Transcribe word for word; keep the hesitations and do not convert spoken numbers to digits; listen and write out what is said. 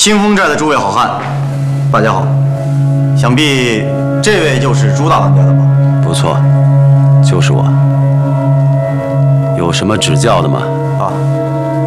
清风寨的诸位好汉，大家好。想必这位就是朱大当家的吧？ 不错，就是我。有什么指教的吗？